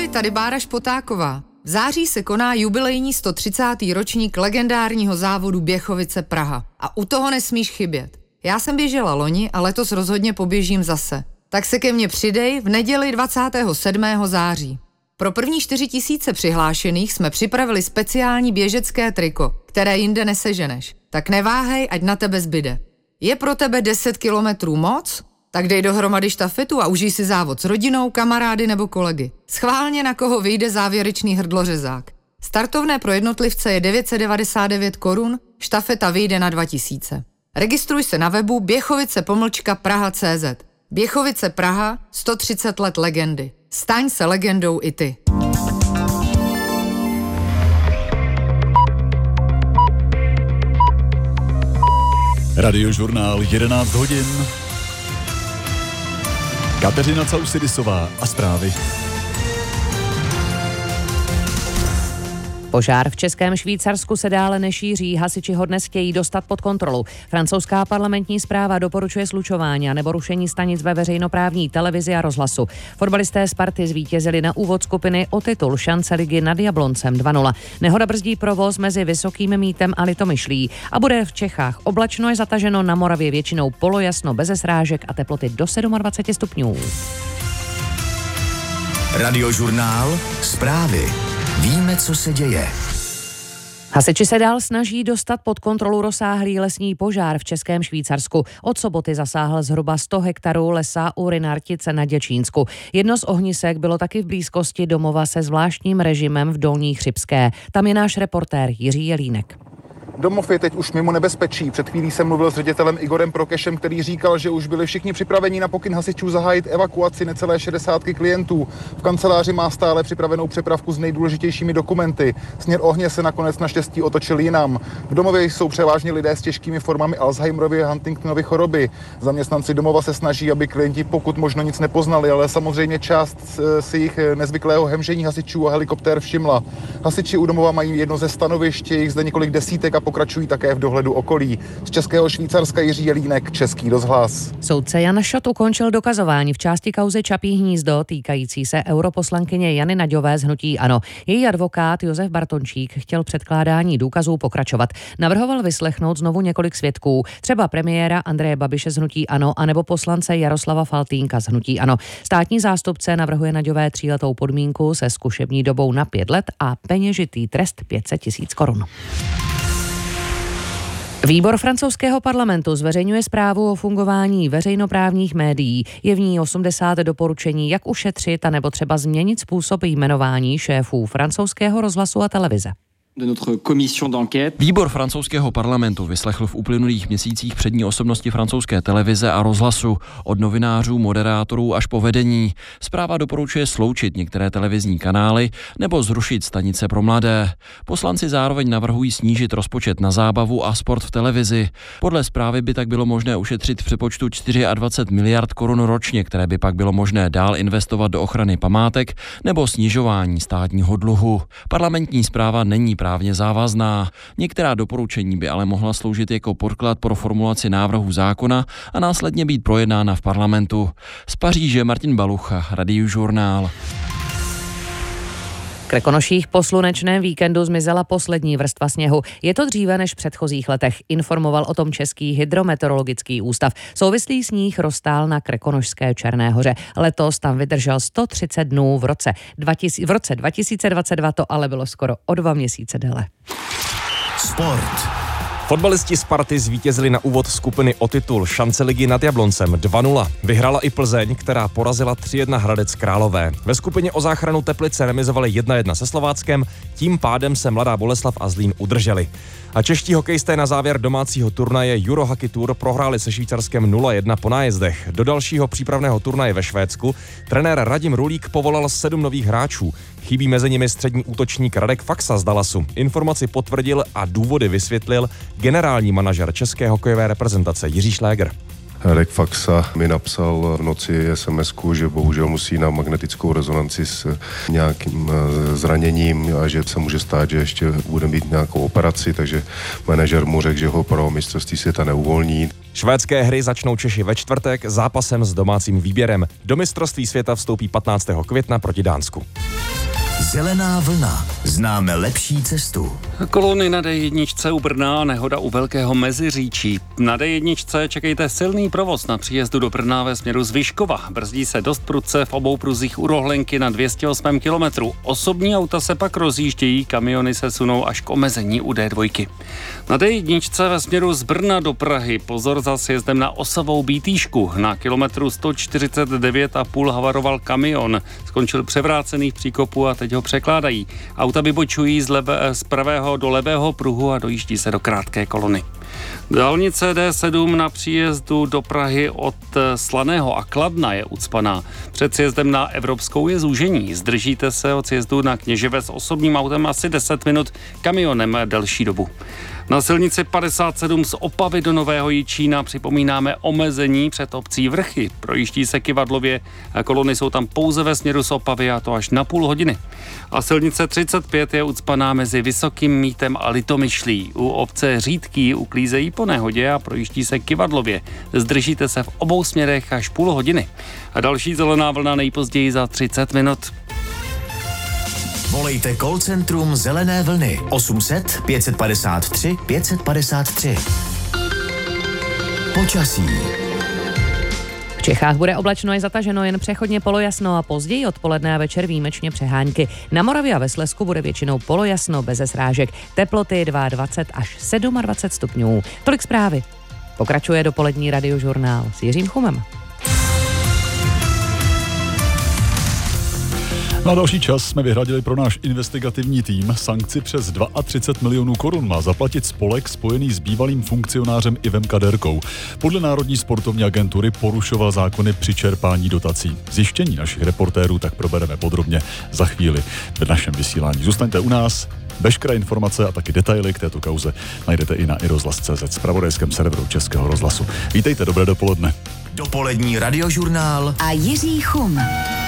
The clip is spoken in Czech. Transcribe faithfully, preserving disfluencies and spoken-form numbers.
tady Bára Špotáková. V září se koná jubilejní sto třicátý ročník legendárního závodu Běchovice Praha. A u toho nesmíš chybět. Já jsem běžela loni a letos rozhodně poběžím zase. Tak se ke mně přidej v neděli dvacátého sedmého září. Pro první čtyři tisíce přihlášených jsme připravili speciální běžecké triko, které jinde neseženeš. Tak neváhej, ať na tebe zbyde. Je pro tebe deset kilometrů moc? Tak dej dohromady štafetu a užij si závod s rodinou, kamarády nebo kolegy. Schválně, na koho vyjde závěrečný hrdlořezák. Startovné pro jednotlivce je devět set devadesát devět korun, štafeta vyjde na dva tisíce. Registruj se na webu běchovice pomlčka praha tečka cé zet. Běchovice Praha, sto třicet let legendy. Staň se legendou i ty. Radiožurnál jedenáct hodin. Kateřina Causidisová a zprávy. Požár v Českém Švýcarsku se dále nešíří, hasiči ho dnes chtějí dostat pod kontrolu. Francouzská parlamentní správa doporučuje slučování a nebo rušení stanic ve veřejnoprávní televizi a rozhlasu. Fotbalisté Sparty zvítězili na úvod skupiny o titul šance ligy nad Jabloncem dva nula. Nehoda brzdí provoz mezi Vysokým Mýtem a Litomyšlí a bude v Čechách oblačno, je zataženo, na Moravě většinou polojasno beze srážek a teploty do dvacet sedm stupňů. Radiožurnál zprávy. Víme, co se děje. Hasiči se dál snaží dostat pod kontrolu rozsáhlý lesní požár v Českém Švýcarsku. Od soboty zasáhl zhruba sto hektarů lesa u Rynartice na Děčínsku. Jedno z ohnisek bylo taky v blízkosti domova se zvláštním režimem v Dolní Chřibské. Tam je náš reportér Jiří Jelínek. Domov je teď už mimo nebezpečí. Před chvílí jsem mluvil s ředitelem Igorem Prokešem, který říkal, že už byli všichni připraveni na pokyn hasičů zahájit evakuaci necelé šedesátky klientů. V kanceláři má stále připravenou přepravku s nejdůležitějšími dokumenty. Směr ohně se nakonec naštěstí otočil jinam. V domově jsou převážně lidé s těžkými formami Alzheimerovy a Huntingtonovy choroby. Zaměstnanci domova se snaží, aby klienti pokud možno nic nepoznali, ale samozřejmě část si jich nezvyklého hemžení hasičů a helikoptér všimla. Hasiči u domova mají jedno ze stanovišť, jich zde několik desítek a pokračují také v dohledu okolí. Z Českého Švýcarska Jiří Jelínek, Český rozhlas. Soudce Jan Šot ukončil dokazování v části kauzy Čapí hnízdo týkající se europoslankyně Jany Naďové z hnutí ANO. Její advokát Josef Bartončík chtěl předkládání důkazů pokračovat. Navrhoval vyslechnout znovu několik svědků, třeba premiéra Andreje Babiše z hnutí ANO anebo poslance Jaroslava Faltýnka z hnutí ANO. Státní zástupce navrhuje Naďové tříletou podmínku se zkušební dobou na pět let a peněžitý trest pět set tisíc korun. Výbor francouzského parlamentu zveřejňuje zprávu o fungování veřejnoprávních médií. Je v ní osmdesát doporučení, jak ušetřit a nebo třeba změnit způsob jmenování šéfů francouzského rozhlasu a televize. Výbor francouzského parlamentu vyslechl v uplynulých měsících přední osobnosti francouzské televize a rozhlasu, od novinářů, moderátorů až po vedení. Zpráva doporučuje sloučit některé televizní kanály nebo zrušit stanice pro mladé. Poslanci zároveň navrhují snížit rozpočet na zábavu a sport v televizi. Podle zprávy by tak bylo možné ušetřit v přepočtu dvacet čtyři miliard korun ročně, které by pak bylo možné dál investovat do ochrany památek nebo snižování státního dluhu. Parlamentní zpráva není právně závazná. Některá doporučení by ale mohla sloužit jako podklad pro formulaci návrhu zákona a následně být projednána v parlamentu. Z Paříže Martin Balucha, Radiožurnál. V Krkonoších po slunečném víkendu zmizela poslední vrstva sněhu. Je to dříve než v předchozích letech, informoval o tom Český hydrometeorologický ústav. Souvislý sníh roztál na Krkonošské Černé hoře. Letos tam vydržel sto třicet dnů, v roce, v roce dva tisíce dvacet dva to ale bylo skoro o dva měsíce déle. Sport. Fotbalisti Sparty zvítězili na úvod skupiny o titul šance ligy nad Jabloncem dva nula. Vyhrála i Plzeň, která porazila tři jedna Hradec Králové. Ve skupině o záchranu Teplice remizovali jedna jedna se Slováckem, tím pádem se Mladá Boleslav a Zlín udrželi. A čeští hokejisté na závěr domácího turnaje Euro Hockey Tour prohráli se Švýcarskem nula jedna po nájezdech. Do dalšího přípravného turnaje ve Švédsku trenér Radim Rulík povolal sedm nových hráčů. Chybí mezi nimi střední útočník Radek Faxa z Dallasu. Informaci potvrdil a důvody vysvětlil generální manažer české hokejové reprezentace Jiří Šléger. Radek Faxa mi napsal v noci es em esku, že bohužel musí na magnetickou rezonanci s nějakým zraněním a že se může stát, že ještě bude mít nějakou operaci, takže manažer mu řekl, že ho pro mistrovství světa neuvolní. Švédské hry začnou Češi ve čtvrtek zápasem s domácím výběrem. Do mistrovství světa vstoupí patnáctého května proti Dánsku. Zelená vlna. Známe lepší cestu. Kolony na D jedna u Brna, nehoda u Velkého Meziříčí. Na D jedna čekejte silný provoz na příjezdu do Brna ve směru z Vyškova. Brzdí se dost prudce v obou pruzích u Rohlenky na dvě stě osm kilometrů. Osobní auta se pak rozjíždějí, kamiony se sunou až k omezení u D dva. Na D jedna ve směru z Brna do Prahy pozor za sjezdem na Osovou Bítýšku. Na kilometru sto čtyřicet devět a půl havaroval kamion. Skončil převrácený v příkopu a teď ho překládají. Auta vybočují z, leve, z pravého do levého pruhu a dojíždí se do krátké kolony. Dálnice D sedm na příjezdu do Prahy od Slaného a Kladna je ucpaná. Před sjezdem na Evropskou je zúžení. Zdržíte se od sjezdu na Kněžive s osobním autem asi deset minut, kamionem delší dobu. Na silnici padesát sedm z Opavy do Nového Jičína připomínáme omezení před obcí Vrchy. Projíždí se Kyvadlově, kolony jsou tam pouze ve směru z Opavy a to až na půl hodiny. A silnice třicet pět je ucpaná mezi Vysokým Mítem a Litomyšlí. U obce Řídký uklízejí po nehodě a projíždí se Kyvadlově. Zdržíte se v obou směrech až půl hodiny. A další zelená vlna nejpozději za třicet minut. Volejte call centrum Zelené vlny osm set pět padesát tři pět padesát tři. Počasí. V Čechách bude oblačno i zataženo, jen přechodně polojasno a později odpoledne a večer výjimečně přehánky. Na Moravě a ve Slezsku bude většinou polojasno, beze srážek. Teploty dvacet dva až dvacet sedm stupňů. Tolik zprávy. Pokračuje dopolední radiožurnál s Jiřím Chumem. Na další čas jsme vyhradili pro náš investigativní tým. Sankci přes třicet dva milionů korun má zaplatit spolek spojený s bývalým funkcionářem Ivem Kaderkou. Podle Národní sportovní agentury porušoval zákony při čerpání dotací. Zjištění našich reportérů tak probereme podrobně za chvíli v našem vysílání. Zůstaňte u nás. Veškeré informace a taky detaily k této kauze najdete i na i rozhlas tečka cé zet, zpravodajském serveru Českého rozhlasu. Vítejte, dobré dopoledne. Dopolední radiožurnál a Jiří Chum.